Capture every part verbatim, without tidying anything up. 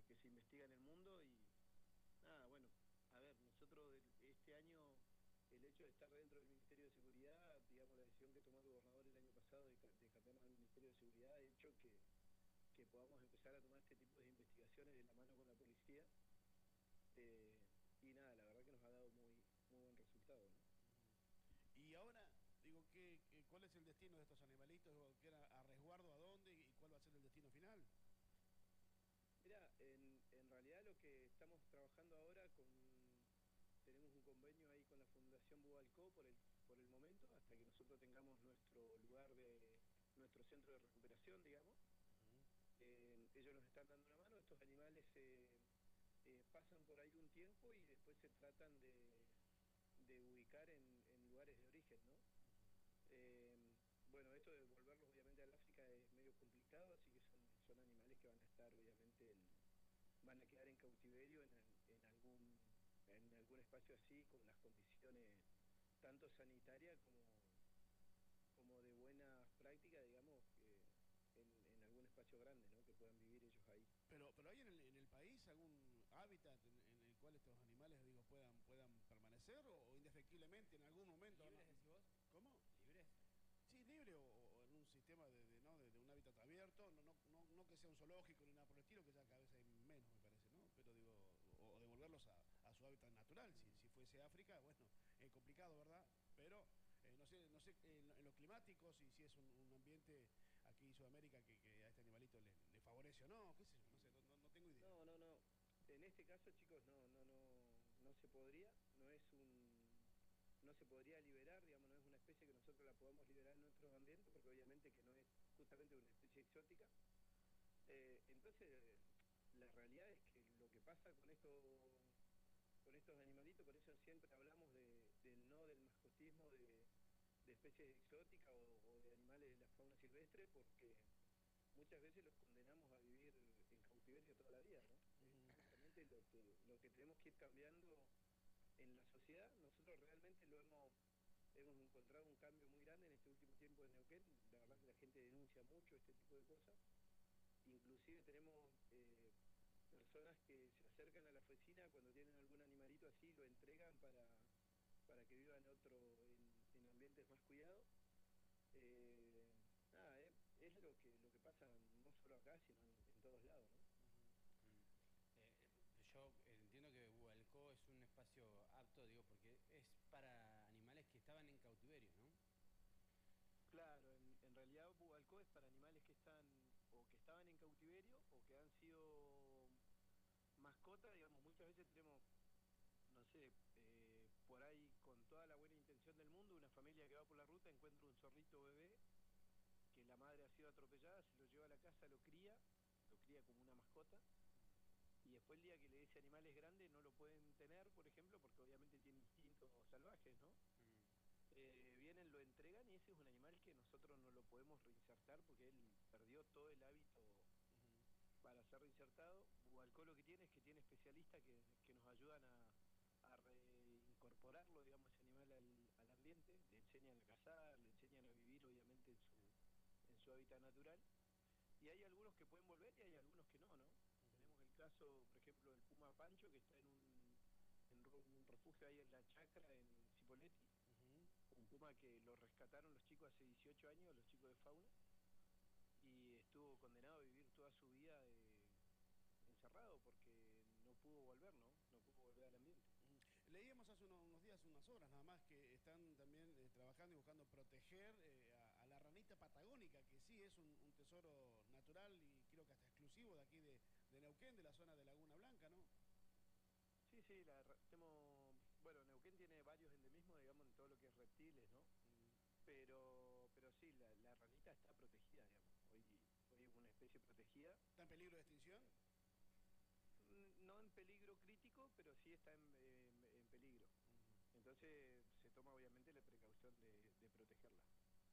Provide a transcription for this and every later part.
que, que se investiga en el mundo y nada, bueno, a ver, nosotros este año, el hecho de estar dentro del Ministerio de Seguridad, digamos, la decisión que tomó el gobernador el año pasado de, de cambiarnos al Ministerio de Seguridad ha hecho que, que podamos empezar a tomar este tipo de investigaciones de la mano con la policía. Eh, y nada, la verdad que nos ha dado muy, muy buen resultado, ¿no? Y ahora, digo, ¿qué, qué, ¿cuál es el destino de estos animalitos? ¿Queda a resguardo a dónde y cuál va a ser el destino final? Mira, en, en realidad lo que estamos trabajando ahora con, tenemos un convenio ahí con la Fundación Bubalcó por el, por el momento, hasta que nosotros tengamos nuestro lugar de, nuestro centro de recuperación, digamos. Eh, ellos nos están dando una mano, estos animales eh, eh, pasan por ahí un tiempo y después se tratan de, de ubicar en, en lugares de origen, ¿no? Eh, bueno, esto de devolverlos obviamente al África es medio complicado, así que son, son animales que van a estar obviamente, en, van a quedar en cautiverio en, en, algún, en algún espacio así, con las condiciones tanto sanitarias como, como de buenas prácticas, digamos, que en, en algún espacio grande, ¿no? Que puedan vivir ellos ahí. Pero, pero ¿hay en el, en el país algún hábitat en, en el cual estos animales, digo, puedan, puedan permanecer o, o indefectiblemente en algún momento? No, ¿Libres decís vos? ¿cómo? ¿Libres? Sí, libre o, o en un sistema de, de, ¿no? de, de un hábitat abierto, no, no, no, no que sea un zoológico ni nada por el estilo, que ya cada vez hay menos, me parece, ¿no? Pero digo, o, o devolverlos a, a su hábitat natural. Si, si fuese África, bueno, es complicado, ¿verdad? Pero eh, no sé, no sé en, lo, en lo climático, si, si es un, un ambiente aquí en Sudamérica que, que a este animalito le, le favorece o no, qué sé yo, no sé, no, no, no tengo idea. No, no, no. En este caso, chicos, no, no, no, no se podría. No es un, no se podría liberar, digamos, no es una especie que nosotros la podamos liberar en nuestro ambiente, porque obviamente que no es justamente una especie exótica. Eh, entonces, la realidad es que lo que pasa con estos, con estos animalitos, por eso siempre hablamos de, del no del mascotismo de, de especies exóticas o, o de animales de la fauna silvestre, porque muchas veces los condenamos a vivir en cautiverio toda la vida, ¿no? Es justamente lo que, lo que tenemos que ir cambiando en la sociedad. Nosotros realmente lo hemos, hemos encontrado un cambio muy grande en este último tiempo en Neuquén. La verdad que la gente denuncia mucho este tipo de cosas. Inclusive tenemos eh, personas que se acercan a la oficina cuando tienen algún animalito así, lo entregan para, para que vivan otro en, en ambientes más cuidados. Eh, nada, eh, es lo que lo que pasa no solo acá, sino en, en todos lados, ¿no? Mm. Eh, yo entiendo que Hualcó es un espacio apto, digo, porque es para animales que estaban en cautiverio, ¿no? Claro, en, en realidad Bubalcó es para animales que están o que estaban en cautiverio o que han sido mascotas, digamos, muchas veces tenemos, no sé, eh, por ahí con toda la buena intención del mundo, una familia que va por la ruta encuentra un zorrito bebé que la madre ha sido atropellada, se lo lleva a la casa, lo cría, lo cría como una mascota, y después el día que le dé ese animal es grande no lo pueden tener, por ejemplo, porque obviamente tiene instintos salvajes, ¿no? Mm. Eh, vienen, lo entregan y ese es un animal que nosotros no lo podemos reinsertar porque él perdió todo el hábito para ser reinsertado. Bubalcó lo que tiene es que tiene especialistas que, que nos ayudan a, a reincorporarlo, digamos, ese animal al, al ambiente, le enseñan a cazar, le enseñan a vivir obviamente en su, en su hábitat natural. Y hay algunos que pueden volver y hay algunos que no, ¿no? Tenemos el caso, por ejemplo, del puma Pancho, que está en un, en un refugio ahí en la chacra, en Cipolletti. Un puma que lo rescataron los chicos hace dieciocho años, los chicos de fauna, y estuvo condenado a vivir toda su vida eh, encerrado porque no pudo volver, ¿no? No pudo volver al ambiente. Leíamos hace unos, unos días, unas horas nada más, que están también eh, trabajando y buscando proteger eh, a, a la ranita patagónica, que sí es un, un tesoro natural y creo que hasta exclusivo de aquí de, de Neuquén, de la zona de Laguna Blanca, ¿no? Sí, sí, la, tenemos, bueno, Neuquén tiene varios endemismos, digamos, en todo lo que es reptiles, ¿no? Pero, pero sí, la, la ranita está protegida, digamos. Hoy, hoy es una especie protegida. ¿Está en peligro de extinción? No en peligro crítico, pero sí está en, en, en peligro. Entonces se toma obviamente la precaución de, de protegerla.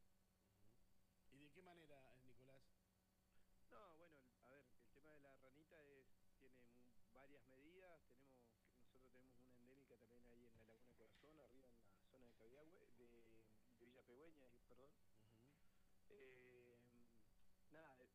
¿Y de qué manera, eh, Nicolás? No, bueno, el- a ver, el tema de la ranita es tiene mu- varias medidas. Tenemos, nosotros tenemos una endémica también ahí en la Laguna Corazón, arriba en la zona de Cabiagüe, de, de Villa Pegüeña, eh, perdón. Eh, nada,